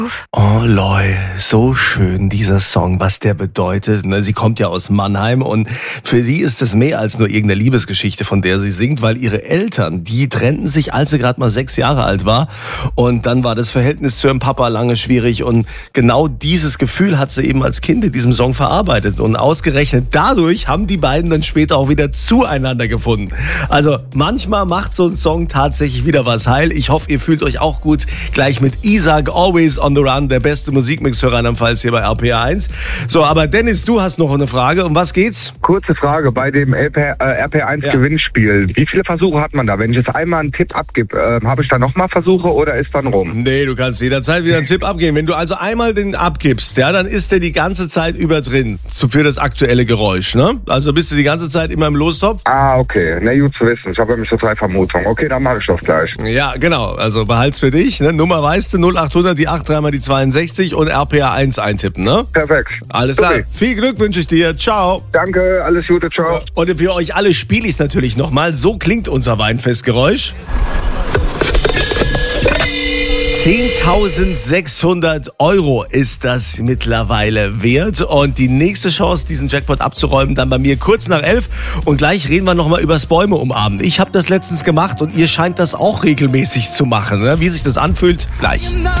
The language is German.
Oh, Loi, so schön dieser Song, was der bedeutet. Sie kommt ja aus Mannheim und für sie ist es mehr als nur irgendeine Liebesgeschichte, von der sie singt, weil ihre Eltern, die trennten sich, als sie gerade mal 6 Jahre alt war, und dann war das Verhältnis zu ihrem Papa lange schwierig und genau dieses Gefühl hat sie eben als Kind in diesem Song verarbeitet und ausgerechnet dadurch haben die beiden dann später auch wieder zueinander gefunden. Also manchmal macht so ein Song tatsächlich wieder was heil. Ich hoffe, ihr fühlt euch auch gut. Gleich mit Isaac, Always on the Run, der beste Musikmixhörer rheinland-pfalz hier bei RPR1. So, aber Dennis, du hast noch eine Frage. Um was geht's? Kurze Frage, bei dem RPR1 Gewinnspiel, wie viele Versuche hat man da? Wenn ich jetzt einmal einen Tipp abgebe, habe ich da nochmal Versuche oder ist dann rum? Nee, du kannst jederzeit wieder einen Tipp abgeben. Wenn du also einmal den abgibst, ja, dann ist der die ganze Zeit über drin für das aktuelle Geräusch, ne? Also bist du die ganze Zeit immer im Lostopf. Ah, okay. Na gut zu wissen. Ich habe nämlich so 3 Vermutungen. Okay, dann mache ich doch gleich. Ja, genau. Also behalt's für dich. Ne? Nummer weißt du, 0800, die 8, 3 mal die 62 und RPR1 eintippen, ne? Perfekt. Alles klar. Okay. Viel Glück wünsche ich dir. Ciao. Danke, alles Gute, ciao. Und für euch alle spiele ich es natürlich nochmal. So klingt unser Weinfestgeräusch. 10.600 € ist das mittlerweile wert. Und die nächste Chance, diesen Jackpot abzuräumen, dann bei mir kurz nach 11. Und gleich reden wir nochmal übers Bäume umarmen. Ich habe das letztens gemacht und ihr scheint das auch regelmäßig zu machen. Ne? Wie sich das anfühlt, gleich.